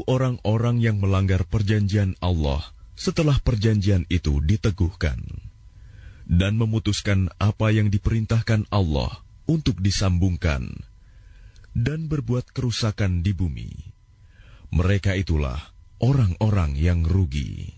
orang-orang yang melanggar perjanjian Allah setelah perjanjian itu diteguhkan, dan memutuskan apa yang diperintahkan Allah untuk disambungkan, dan berbuat kerusakan di bumi. Mereka itulah orang-orang yang rugi.